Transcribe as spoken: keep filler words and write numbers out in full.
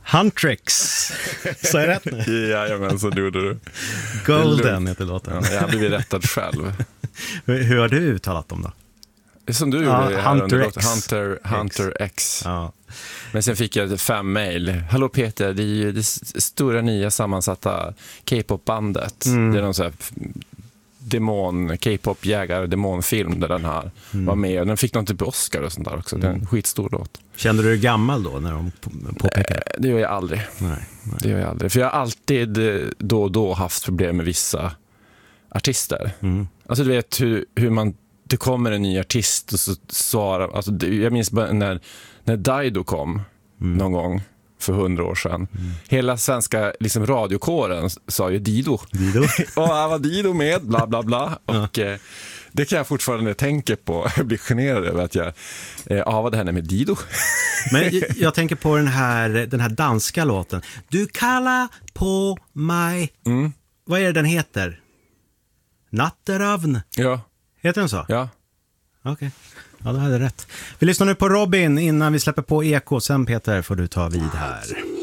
Huntrix. Så är det rätt nu? Jajamän, så gjorde du. Golden heter låten. Ja, jag har blivit rättad själv. Hur har du uttalat dem då? Det är som du ja, gjorde här Hunter under X. låten. Hunter, Hunter X. X. Ja. Men sen fick jag fem mejl. Hallå Peter, det är ju det stora nya sammansatta K-pop-bandet. Mm. Det är någon sån här demon, K-pop-jägare, demonfilm där den här mm. var med. Den fick någon typ Oscar och sånt där också. Det är en skitstor låt. Kände du dig gammal då när de påpekade? Eh, det gör jag aldrig. Nej, nej. Det gör jag aldrig. För jag har alltid då och då haft problem med vissa artister. Mm. Alltså du vet hur, hur man det kommer en ny artist och så svarar, alltså jag minns när när Dido kom mm. någon gång för hundra år sedan. Mm. Hela svenska liksom radiokåren sa ju Dido. Dido. Och han var Dido med, bla bla bla. Ja. Och eh, det kan jag fortfarande tänka på. Jag blir generad över att jag eh, avade henne med Dido. Men jag, jag tänker på den här, den här danska låten. Du kallar på mig. Mm. Vad är det den heter? Natteravn. Ja. Heter den så? Ja. Okej. Okay. Ja, då hade jag rätt. Vi lyssnar nu på Robin innan vi släpper på Eko. Sen Peter får du ta vid här.